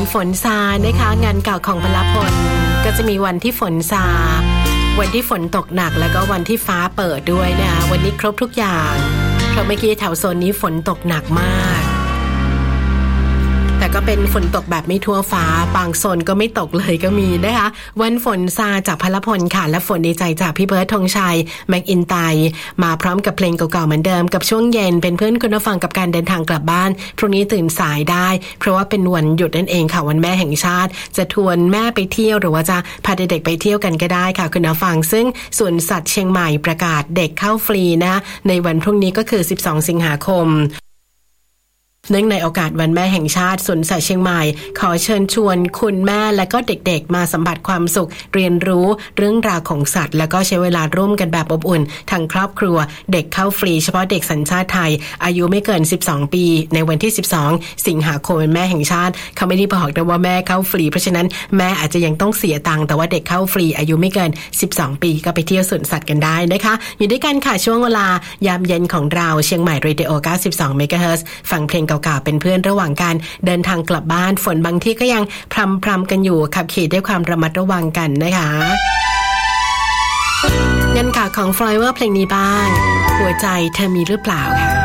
ฝนซานะคะงานเก่าของพลพลก็จะมีวันที่ฝนซาวันที่ฝนตกหนักแล้วก็วันที่ฟ้าเปิดด้วยนะคะวันนี้ครบทุกอย่างเพราะเมื่อกี้แถวโซนนี้ฝนตกหนักมากแต่ก็เป็นฝนตกแบบไม่ทั่วฟ้าบางโซนก็ไม่ตกเลยก็มีนะคะวันฝนซาจากพลพลค่ะและฝนในใจจากพี่เบิร์ดธงชัยแม็กอินไตมาพร้อมกับเพลงเก่าๆเหมือนเดิมกับช่วงเย็นเป็นเพื่อนคุณผู้ฟังกับการเดินทางกลับบ้านพรุ่งนี้ตื่นสายได้เพราะว่าเป็นวันหยุดนั่นเองค่ะวันแม่แห่งชาติจะชวนแม่ไปเที่ยวหรือว่าจะพาเด็กๆไปเที่ยวกันก็ได้ค่ะคุณผู้ฟังซึ่งสวนสัตว์เชียงใหม่ประกาศเด็กเข้าฟรีนะในวันพรุ่งนี้ก็คือ12สิงหาคมเนื่องในโอกาสวันแม่แห่งชาติสวนสัตว์เชียงใหม่ขอเชิญชวนคุณแม่และก็เด็กๆมาสัมผัสความสุขเรียนรู้เรื่องราวของสัตว์แล้วก็ใช้เวลาร่วมกันแบบอบอุ่นทั้งครอบครัวเด็กเข้าฟรีเฉพาะเด็กสัญชาติไทยอายุไม่เกิน12ปีในวันที่12สิงหาคมวันแม่แห่งชาติเขาไม่ได้บอกนะว่าแม่เข้าฟรีเพราะฉะนั้นแม่อาจจะยังต้องเสียตังค์แต่ว่าเด็กเข้าฟรีอายุไม่เกิน12ปีก็ไปเที่ยวสวนสัตว์กันได้นะคะอยู่ด้วยกันค่ะช่วงเวลายามเย็นของเราเชียงใหม่เรดิโอ92 เมกะเฮิรตซ์ฟังเพลงเก่าๆเป็นเพื่อนระหว่างการเดินทางกลับบ้านฝนบางที่ก็ยังพรำกันอยู่ขับขี่ด้วยความระมัดระวังกันนะคะงั้นข่าวของ Forever เพลงนี้บ้างหัวใจเธอมีหรือเปล่าค่ะ